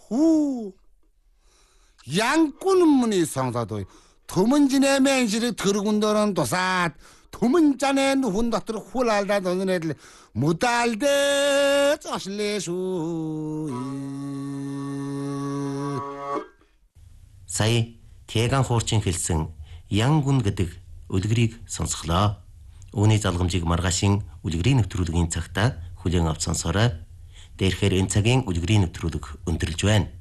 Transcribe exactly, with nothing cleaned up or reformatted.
Хүү. Янгун мөний сонсоод төмөнжинэ мен ширэг төргөндөрөн тусаад төмөнжанэ хүн дотор хул алдаад өнөдөл мудаалдэ цошлэшүү. Сая Тэган хуурчин хэлсэн Янгун гэдэг үлгэрийг сонсголоо. Үүний залгамжийг маргаашийн үлгэрийн нэвтрүүлгийн цагта хүлээн авч сонсоорой. Дээрхээр энэ цагийн үлгэрийн нэвтрүүлэг өндөрлж байна.